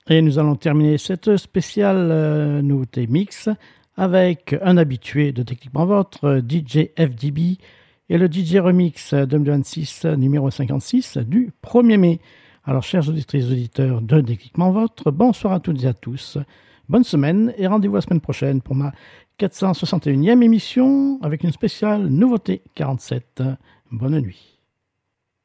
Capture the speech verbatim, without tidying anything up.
Et nous allons terminer cette spéciale euh, nouveauté mix avec un habitué de Techniquement Votre, D J F D B, et le D J Remix deux mille vingt-six, numéro cinquante-six, du premier mai. Alors, chers auditrices et auditeurs de Techniquement Votre, bonsoir à toutes et à tous, bonne semaine, et rendez-vous la semaine prochaine pour ma quatre cent soixante et unième émission avec une spéciale nouveauté quarante-sept. Bonne nuit.